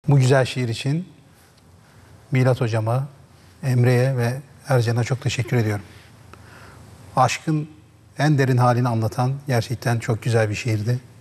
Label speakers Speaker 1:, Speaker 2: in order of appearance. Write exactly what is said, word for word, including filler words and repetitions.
Speaker 1: Bu güzel şiir için Milat Hocama, Emre'ye ve Ercan'a çok teşekkür ediyorum. Aşkın en derin halini anlatan gerçekten çok güzel bir şiirdi.